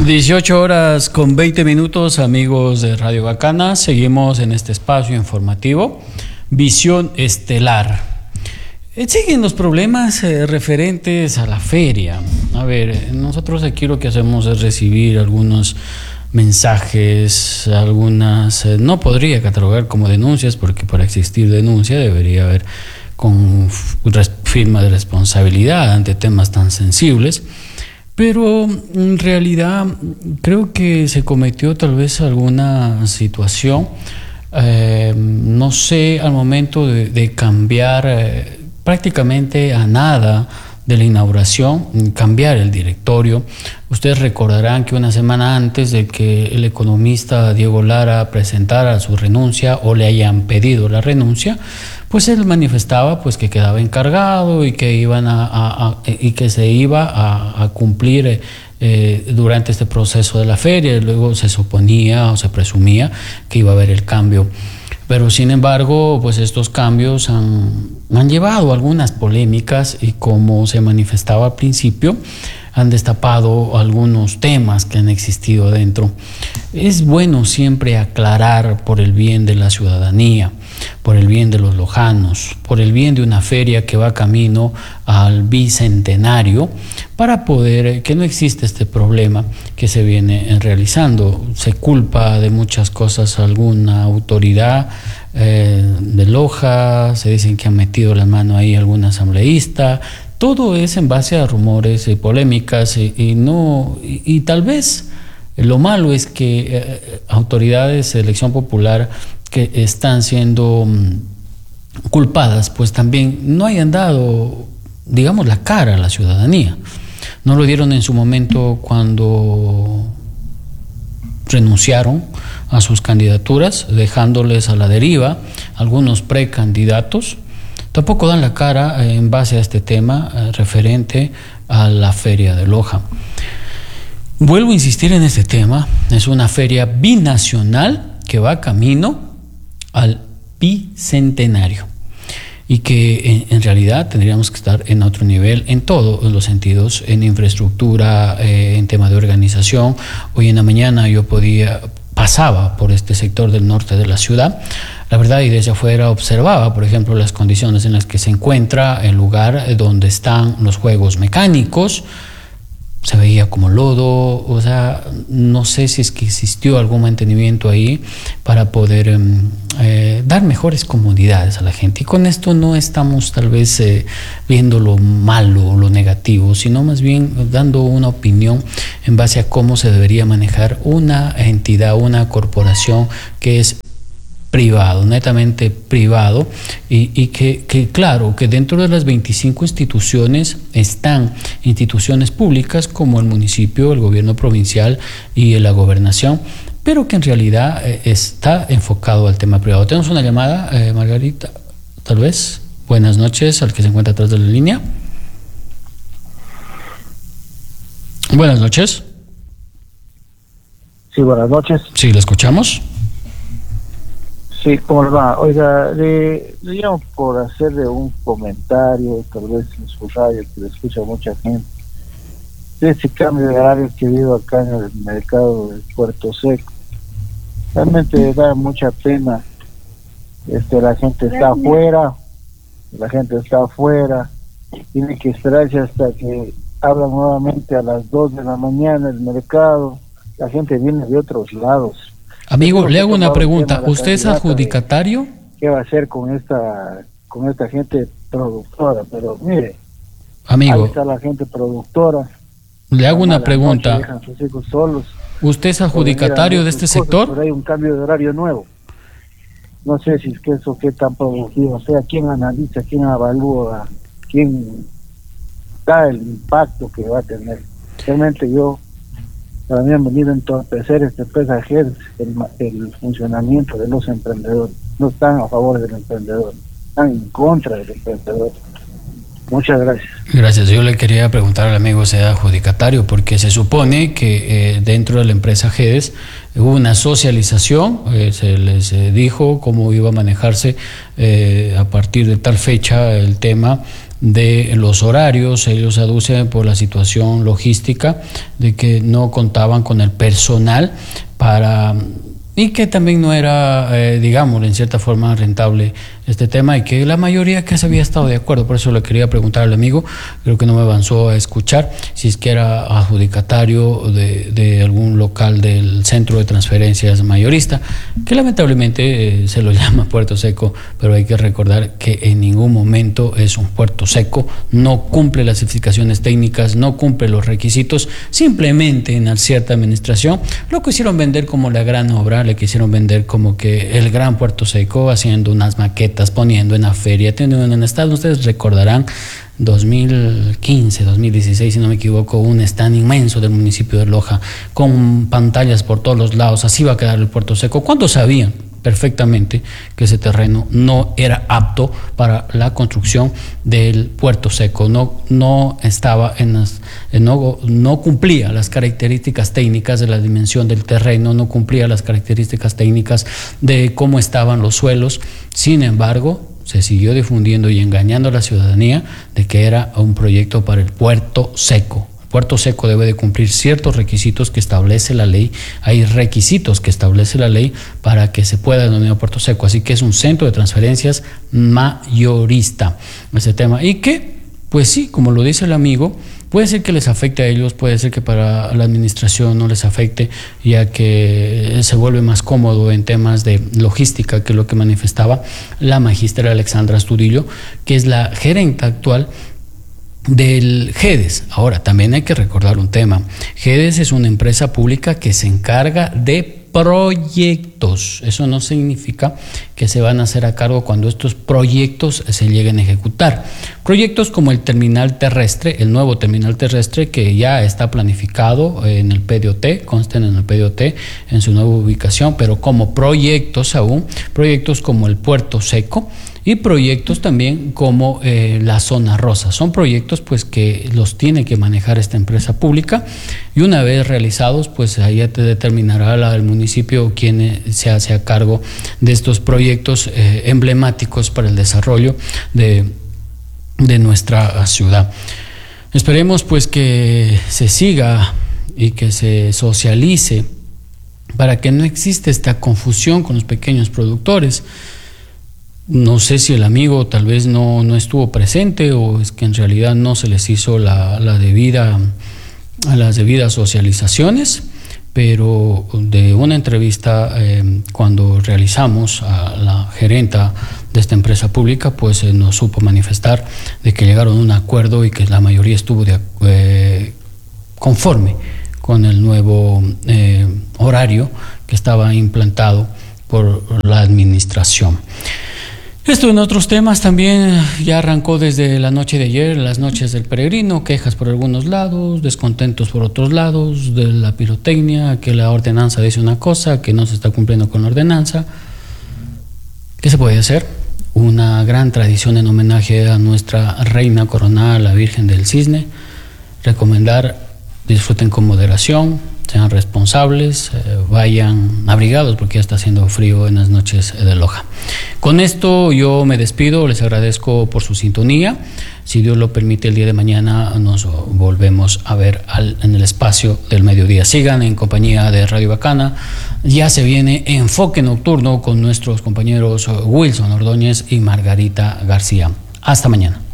18 horas con 20 minutos, amigos de Radio Bacana. Seguimos en este espacio informativo, Visión Estelar. Siguen los problemas referentes a la feria. A ver, nosotros aquí lo que hacemos es recibir algunos mensajes, algunas, no podría catalogar como denuncias, porque para existir denuncia debería haber con firma de responsabilidad ante temas tan sensibles. Pero en realidad creo que se cometió tal vez alguna situación, no sé, al momento de cambiar prácticamente a nada de la inauguración, cambiar el directorio. Ustedes recordarán que una semana antes de que el economista Diego Lara presentara su renuncia o le hayan pedido la renuncia, pues él manifestaba pues que quedaba encargado y que se iba a cumplir durante este proceso de la feria. Y luego se suponía o se presumía que iba a haber el cambio. Pero sin embargo, pues estos cambios han llevado a algunas polémicas y, como se manifestaba al principio, han destapado algunos temas que han existido dentro. Es bueno siempre aclarar, por el bien de la ciudadanía, por el bien de los lojanos, por el bien de una feria que va camino al bicentenario, para poder que no existe este problema que se viene realizando. Se culpa de muchas cosas a alguna autoridad de Loja, se dicen que han metido la mano ahí algún asambleísta. Todo es en base a rumores y polémicas y tal vez lo malo es que autoridades de elección popular que están siendo culpadas, pues también no hayan dado, digamos, la cara a la ciudadanía. No lo dieron en su momento cuando renunciaron a sus candidaturas, dejándoles a la deriva algunos precandidatos. Tampoco dan la cara en base a este tema referente a la Feria de Loja. Vuelvo a insistir en este tema, es una feria binacional que va camino al bicentenario y que en realidad tendríamos que estar en otro nivel en todos los sentidos, en infraestructura, en tema de organización. Hoy en la mañana yo pasaba por este sector del norte de la ciudad, la verdad, y desde afuera observaba, por ejemplo, las condiciones en las que se encuentra el lugar donde están los juegos mecánicos. Se veía como lodo, o sea, no sé si es que existió algún mantenimiento ahí para poder dar mejores comodidades a la gente. Y con esto no estamos tal vez viendo lo malo, lo negativo, sino más bien dando una opinión en base a cómo se debería manejar una entidad, una corporación que es privado, netamente privado, y que claro, que dentro de las 25 instituciones están instituciones públicas como el municipio, el gobierno provincial y la gobernación, pero que en realidad está enfocado al tema privado. Tenemos una llamada, Margarita, tal vez. Buenas noches al que se encuentra atrás de la línea. Buenas noches. Sí, buenas noches. Sí, ¿la escuchamos? Sí, ¿cómo le va? Oiga, le llamo por hacerle un comentario, tal vez en su radio, que le escucha mucha gente, de ese cambio de horario que vivo acá en el mercado de Puerto Seco. Realmente da mucha pena. La gente está afuera, tiene que esperarse hasta que abran nuevamente a las 2 de la mañana el mercado. La gente viene de otros lados. Amigo, le hago una pregunta. ¿Usted es adjudicatario? ¿Qué va a hacer con esta gente productora? Pero mire, amigo, ahí está la gente productora. Le hago una pregunta. Dejan sus hijos solos. ¿Usted es adjudicatario de este sector? Pero hay un cambio de horario nuevo. No sé si es que eso qué tan productivo. O sea, ¿quién analiza, quién evalúa, quién da el impacto que va a tener? Realmente para mí han venido a entorpecer este PSAG, el funcionamiento de los emprendedores. No están a favor del emprendedor, están en contra del emprendedor. Muchas gracias. Gracias. Yo le quería preguntar al amigo si era adjudicatario, porque se supone que dentro de la empresa GEDES hubo una socialización, se les dijo cómo iba a manejarse a partir de tal fecha el tema de los horarios. Ellos aducen por la situación logística de que no contaban con el personal y que también no era, digamos, en cierta forma rentable este tema, y que la mayoría que se había estado de acuerdo. Por eso le quería preguntar al amigo, creo que no me avanzó a escuchar, si es que era adjudicatario de algún local del centro de transferencias mayorista, que lamentablemente se lo llama Puerto Seco, pero hay que recordar que en ningún momento es un puerto seco, no cumple las especificaciones técnicas, no cumple los requisitos. Simplemente en la cierta administración lo quisieron vender como la gran obra, le quisieron vender como que el gran Puerto Seco, haciendo unas maquetas, poniendo en la feria, teniendo en estado. Ustedes recordarán 2015, 2016, si no me equivoco, un stand inmenso del municipio de Loja con pantallas por todos los lados. Así va a quedar el Puerto Seco. ¿Cuántos sabían perfectamente que ese terreno no era apto para la construcción del Puerto Seco? No estaba no cumplía las características técnicas de la dimensión del terreno, no cumplía las características técnicas de cómo estaban los suelos. Sin embargo, se siguió difundiendo y engañando a la ciudadanía de que era un proyecto para el Puerto Seco. Puerto Seco debe de cumplir ciertos requisitos que establece la ley. Hay requisitos que establece la ley para que se pueda denominar Puerto Seco. Así que es un centro de transferencias mayorista ese tema. Y que, pues sí, como lo dice el amigo, puede ser que les afecte a ellos, puede ser que para la administración no les afecte, ya que se vuelve más cómodo en temas de logística, que es lo que manifestaba la magistra Alexandra Astudillo, que es la gerente actual del GEDES. Ahora, también hay que recordar un tema. GEDES es una empresa pública que se encarga de proyectos. Eso no significa que se van a hacer a cargo cuando estos proyectos se lleguen a ejecutar. Proyectos como el terminal terrestre, el nuevo terminal terrestre que ya está planificado en el PDOT, consten en el PDOT, en su nueva ubicación, pero como proyectos aún, proyectos como el Puerto Seco, y proyectos también como la Zona Rosa. Son proyectos pues que los tiene que manejar esta empresa pública, y una vez realizados pues ahí ya te determinará el municipio quién se hace a cargo de estos proyectos emblemáticos para el desarrollo de nuestra ciudad. Esperemos pues que se siga y que se socialice para que no exista esta confusión con los pequeños productores. No sé si el amigo tal vez no estuvo presente, o es que en realidad no se les hizo las debidas socializaciones, pero de una entrevista cuando realizamos a la gerenta de esta empresa pública, pues nos supo manifestar de que llegaron a un acuerdo y que la mayoría estuvo conforme con el nuevo horario que estaba implantado por la administración. Esto en otros temas también ya arrancó desde la noche de ayer, las noches del peregrino, quejas por algunos lados, descontentos por otros lados, de la pirotecnia, que la ordenanza dice una cosa, que no se está cumpliendo con la ordenanza. ¿Qué se puede hacer? Una gran tradición en homenaje a nuestra reina coronada, la Virgen del Cisne. Recomendar, disfruten con moderación, sean responsables, vayan abrigados porque ya está haciendo frío en las noches de Loja. Con esto yo me despido, les agradezco por su sintonía. Si Dios lo permite, el día de mañana nos volvemos a ver en el espacio del mediodía. Sigan en compañía de Radio Bacana. Ya se viene Enfoque Nocturno con nuestros compañeros Wilson Ordóñez y Margarita García. Hasta mañana.